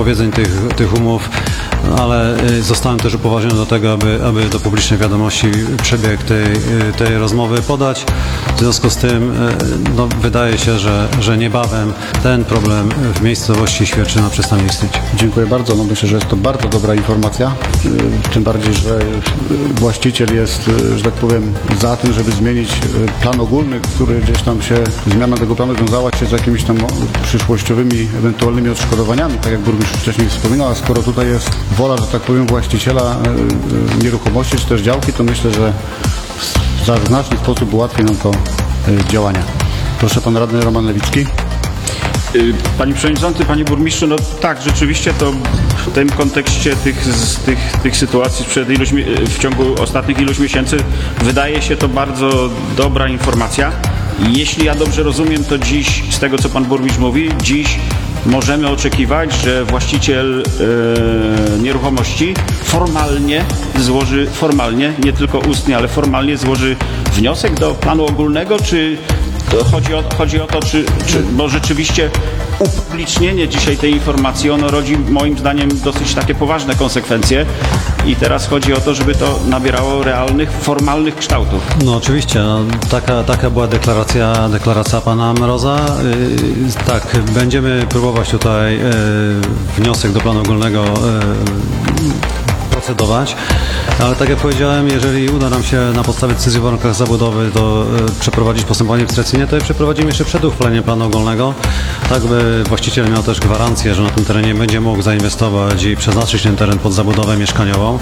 wypowiedzeń tych umów, ale zostałem też upoważniony do tego, aby do publicznej wiadomości przebieg tej rozmowy podać. W związku z tym wydaje się, że niebawem ten problem w miejscowości Świerczyna przestanie istnieć. Dziękuję bardzo. Myślę, że jest to bardzo dobra informacja. Tym bardziej, że właściciel jest, że tak powiem, za tym, żeby zmienić plan ogólny, który gdzieś tam zmiana tego planu wiązała się z jakimiś tam przyszłościowymi, ewentualnymi odszkodowaniami, tak jak burmistrz wcześniej wspominał, a skoro tutaj jest wola, że tak powiem, właściciela nieruchomości czy też działki, to myślę, że w znaczny sposób ułatwi nam to działania. Proszę pan radny Roman Lewicki. Panie Przewodniczący, Panie Burmistrzu, tak, rzeczywiście to w tym kontekście tych sytuacji w ciągu ostatnich iluś miesięcy wydaje się to bardzo dobra informacja. Jeśli ja dobrze rozumiem, to dziś, z tego co Pan Burmistrz mówi, dziś możemy oczekiwać, że właściciel nieruchomości formalnie, nie tylko ustnie, ale formalnie złoży wniosek do planu ogólnego, czy chodzi o to, bo rzeczywiście upublicznienie dzisiaj tej informacji, ono rodzi moim zdaniem dosyć takie poważne konsekwencje i teraz chodzi o to, żeby to nabierało realnych, formalnych kształtów. No oczywiście, taka była deklaracja pana Mroza. Tak, będziemy próbować tutaj wniosek do planu ogólnego procedować, ale tak jak powiedziałem, jeżeli uda nam się na podstawie decyzji o warunkach zabudowy przeprowadzić postępowanie administracyjne, to je przeprowadzimy jeszcze przed uchwaleniem planu ogólnego, tak by właściciel miał też gwarancję, że na tym terenie będzie mógł zainwestować i przeznaczyć ten teren pod zabudowę mieszkaniową.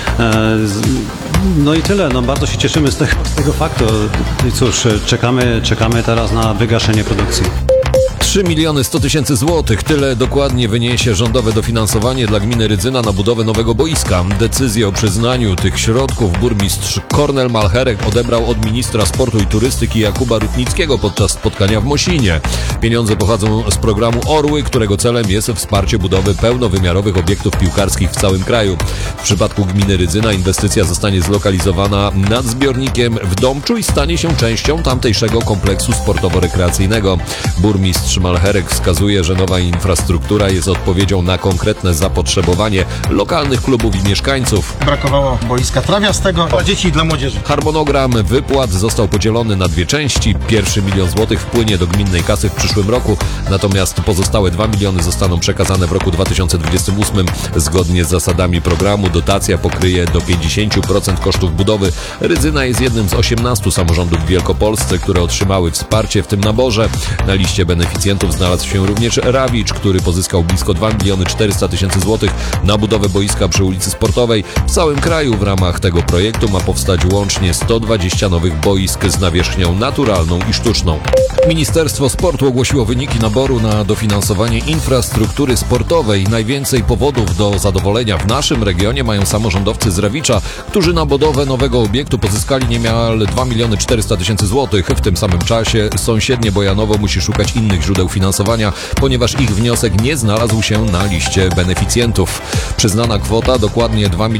No i tyle, bardzo się cieszymy z tego faktu i cóż, czekamy teraz na wygaszenie produkcji. 3 100 000 złotych. Tyle dokładnie wyniesie rządowe dofinansowanie dla gminy Rydzyna na budowę nowego boiska. Decyzję o przyznaniu tych środków burmistrz Kornel Malcherek odebrał od ministra sportu i turystyki Jakuba Rutnickiego podczas spotkania w Mosinie. Pieniądze pochodzą z programu Orły, którego celem jest wsparcie budowy pełnowymiarowych obiektów piłkarskich w całym kraju. W przypadku gminy Rydzyna inwestycja zostanie zlokalizowana nad zbiornikiem w Domczu i stanie się częścią tamtejszego kompleksu sportowo-rekreacyjnego. Burmistrz Malcherek wskazuje, że nowa infrastruktura jest odpowiedzią na konkretne zapotrzebowanie lokalnych klubów i mieszkańców. Brakowało boiska trawiastego dla dzieci i dla młodzieży. Harmonogram wypłat został podzielony na dwie części. Pierwszy 1 000 000 złotych wpłynie do gminnej kasy w przyszłym roku, natomiast pozostałe 2 miliony zostaną przekazane w roku 2028. Zgodnie z zasadami programu dotacja pokryje do 50% kosztów budowy. Rydzyna jest jednym z 18 samorządów w Wielkopolsce, które otrzymały wsparcie w tym naborze. Na liście beneficjentów znalazł się również Rawicz, który pozyskał blisko 2 400 000 złotych na budowę boiska przy ulicy Sportowej. W całym kraju w ramach tego projektu ma powstać łącznie 120 nowych boisk z nawierzchnią naturalną i sztuczną. Ministerstwo Sportu ogłosiło wyniki naboru na dofinansowanie infrastruktury sportowej. Najwięcej powodów do zadowolenia w naszym regionie mają samorządowcy z Rawicza, którzy na budowę nowego obiektu pozyskali niemal 2 400 000 złotych. W tym samym czasie sąsiednie Bojanowo musi szukać innych źródeł finansowania, ponieważ ich wniosek nie znalazł się na liście beneficjentów. Przyznana kwota, dokładnie 2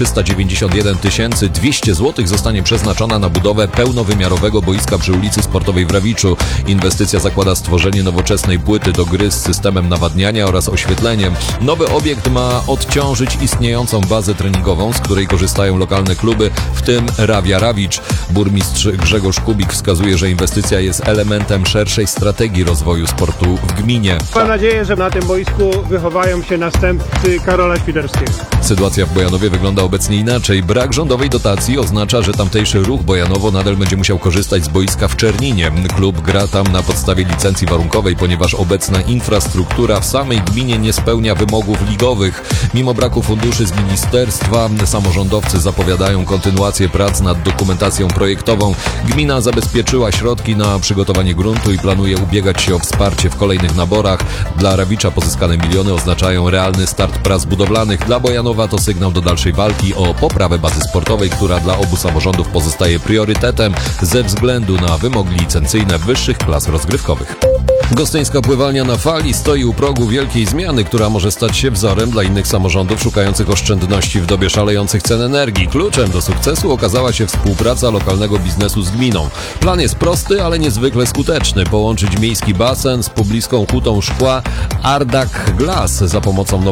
391 200 zł, zostanie przeznaczona na budowę pełnowymiarowego boiska przy ulicy Sportowej w Rawiczu. Inwestycja zakłada stworzenie nowoczesnej płyty do gry z systemem nawadniania oraz oświetleniem. Nowy obiekt ma odciążyć istniejącą bazę treningową, z której korzystają lokalne kluby, w tym Rawia Rawicz. Burmistrz Grzegorz Kubik wskazuje, że inwestycja jest elementem szerszej strategii rozwoju sportu w gminie. Mam nadzieję, że na tym boisku wychowają się następcy Karola Świderskiego. Sytuacja w Bojanowie wygląda obecnie inaczej. Brak rządowej dotacji oznacza, że tamtejszy ruch Bojanowo nadal będzie musiał korzystać z boiska w Czerninie. Klub gra tam na podstawie licencji warunkowej, ponieważ obecna infrastruktura w samej gminie nie spełnia wymogów ligowych. Mimo braku funduszy z ministerstwa, samorządowcy zapowiadają kontynuację prac nad dokumentacją projektową. Gmina zabezpieczyła środki na przygotowanie gruntu i planuje ubiegać się o wsparcie w kolejnych naborach. Dla Rawicza pozyskane miliony oznaczają realny start prac budowlanych. Dla Bojanowa to sygnał do dalszej walki o poprawę bazy sportowej, która dla obu samorządów pozostaje priorytetem ze względu na wymogi licencyjne wyższych klas rozgrywkowych. Gostyńska pływalnia na fali stoi u progu wielkiej zmiany, która może stać się wzorem dla innych samorządów szukających oszczędności w dobie szalejących cen energii. Kluczem do sukcesu okazała się współpraca lokalnego biznesu z gminą. Plan jest prosty, ale niezwykle skuteczny. Połączyć miejski basen z pobliską hutą szkła Ardak Glass za pomocą